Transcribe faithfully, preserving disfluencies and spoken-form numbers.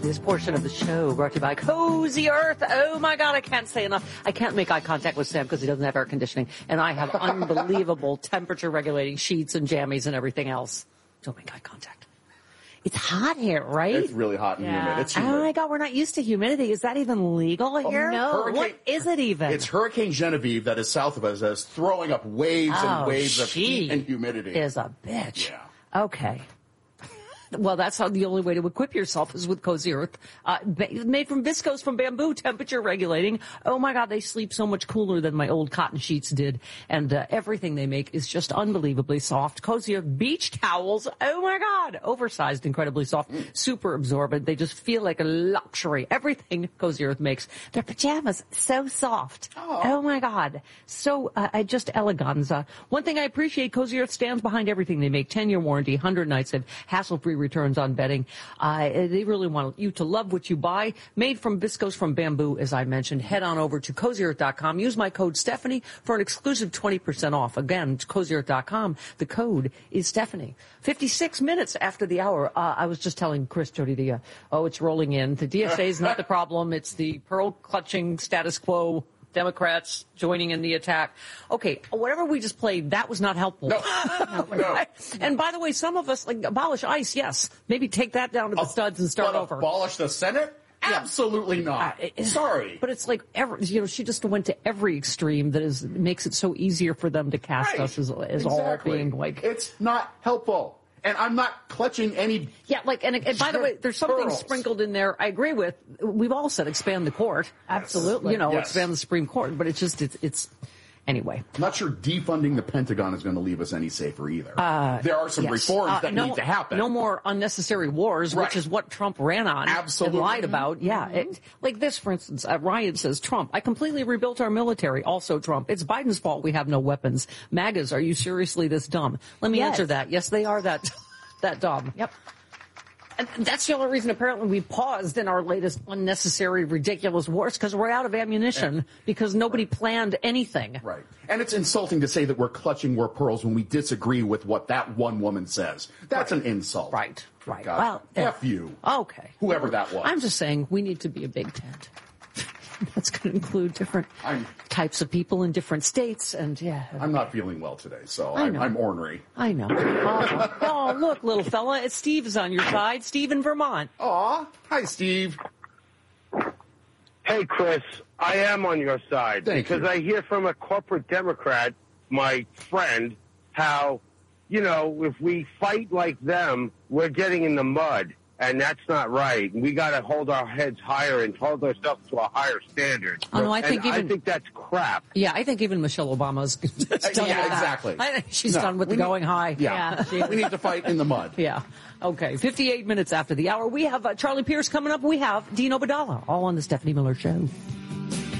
This portion of the show brought to you by Cozy Earth. Oh my God, I can't say enough. I can't make eye contact with Sam because he doesn't have air conditioning, and I have unbelievable temperature regulating sheets and jammies and everything else. Don't make eye contact. It's hot here, right? It's really hot and Yeah. humid. It's humid. Oh my God, we're not used to humidity. Is that even legal here? no. What Hurricane- is it even? It's Hurricane Genevieve that is south of us that is throwing up waves Oh, and waves of she heat and humidity. is a bitch. Yeah. Okay. Well, that's how the only way to equip yourself is with Cozy Earth. Uh, made from viscose from bamboo, temperature regulating. Oh my God, they sleep so much cooler than my old cotton sheets did. And uh, everything they make is just unbelievably soft. Cozy Earth beach towels. Oh my God, oversized, incredibly soft, super absorbent. They just feel like a luxury. Everything Cozy Earth makes. Their pajamas, so soft. Oh, oh my God. So, uh, I just eleganza. One thing I appreciate, Cozy Earth stands behind everything they make. ten-year warranty, one hundred nights of hassle-free returns on bedding. Uh, they really want you to love what you buy. Made from viscose from bamboo, as I mentioned. Head on over to cozy earth dot com. Use my code Stephanie for an exclusive twenty percent off. Again, it's cozy earth dot com. The code is Stephanie. fifty-six minutes after the hour, uh, I was just telling Chris Jody, the, uh, oh, it's rolling in. The D S A is not the problem. It's the pearl-clutching status quo Democrats joining in the attack. Okay, whatever we just played, that was not helpful. No, no. And by the way, some of us, like, abolish ICE, yes. Maybe take that down to the studs and start but over. Abolish the Senate? Absolutely not. Uh, it- Sorry. But it's like, every, you know, she just went to every extreme that is makes it so easier for them to cast Right. us as, as Exactly. all being like... It's not helpful. And I'm not clutching any... Yeah, like, and, and by the way, there's something Pearls. sprinkled in there I agree with. We've all said expand the court. Absolutely. You know, Yes. expand the Supreme Court. But it's just, it's, it's anyway. I'm not sure defunding the Pentagon is going to leave us any safer either. Uh, there are some Yes. reforms Uh, that no, need to happen. No more unnecessary wars, Right. which is what Trump ran on Absolutely. and lied about. Yeah. It, like this, for instance, uh, Ryan says, Trump, I completely rebuilt our military. Also Trump. It's Biden's fault we have no weapons. MAGAs, are you seriously this dumb? Let me Yes. answer that. Yes, they are that, that dumb. Yep. And that's the only reason apparently we paused in our latest unnecessary, ridiculous wars, because we're out of ammunition, because nobody planned anything. Right. And it's insulting to say that we're clutching war pearls when we disagree with what that one woman says. That's an insult. Right, right. God, Well, F you. Okay. Whoever that was. I'm just saying we need to be a big tent. That's going to include different I'm- types of people in different states, and yeah. I'm not feeling well today, so I I'm, know. I'm ornery. I know. Oh, oh, look, little fella, it's Steve is on your side. Steve in Vermont. Aw. Hi, Steve. Hey, Chris, I am on your side Thank because you. I hear from a corporate Democrat, my friend, how, you know, if we fight like them, we're getting in the mud, and that's not right. We got to hold our heads higher and hold ourselves to a higher standard. Oh, no, I And think even- I think that's crap. Yeah, I think even Michelle Obama's done yeah, with that. exactly. I think she's No, done with we the need- going high. Yeah. Yeah. We need to fight in the mud. Yeah. Okay. fifty-eight minutes after the hour, we have uh, Charlie Pierce coming up. We have Dino Badala, all on the Stephanie Miller Show.